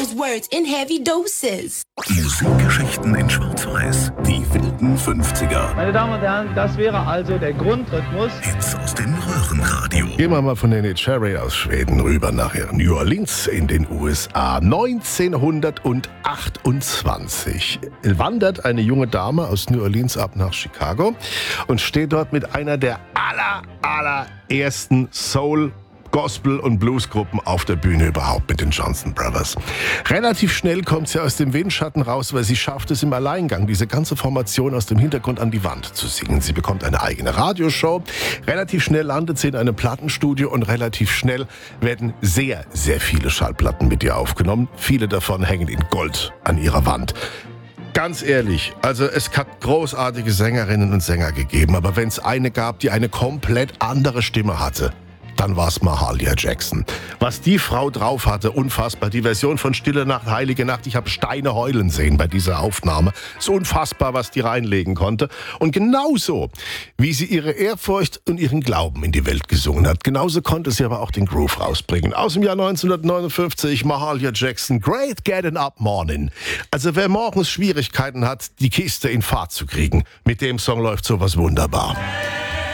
those words in heavy doses. Musikgeschichten in Schwarz-Weiß. Die wilden 50er. Meine Damen und Herren, das wäre also der Grundrhythmus. Hits aus dem Röhrenradio. Gehen wir mal von Nene Cherry aus Schweden rüber nach New Orleans in den USA. 1928 wandert eine junge Dame aus New Orleans ab nach Chicago und steht dort mit einer der allerersten Soul- Gospel- und Bluesgruppen auf der Bühne überhaupt mit den Johnson Brothers. Relativ schnell kommt sie aus dem Windschatten raus, weil sie schafft es im Alleingang, diese ganze Formation aus dem Hintergrund an die Wand zu singen. Sie bekommt eine eigene Radioshow. Relativ schnell landet sie in einem Plattenstudio und relativ schnell werden sehr, sehr viele Schallplatten mit ihr aufgenommen. Viele davon hängen in Gold an ihrer Wand. Ganz ehrlich, also es hat großartige Sängerinnen und Sänger gegeben, aber wenn es eine gab, die eine komplett andere Stimme hatte, dann war es Mahalia Jackson. Was die Frau drauf hatte, unfassbar. Die Version von Stille Nacht, Heilige Nacht, ich habe Steine heulen sehen bei dieser Aufnahme. Ist unfassbar, was die reinlegen konnte. Und genauso, wie sie ihre Ehrfurcht und ihren Glauben in die Welt gesungen hat, genauso konnte sie aber auch den Groove rausbringen. Aus dem Jahr 1959, Mahalia Jackson, Great Getting Up Morning. Also wer morgens Schwierigkeiten hat, die Kiste in Fahrt zu kriegen, mit dem Song läuft sowas wunderbar.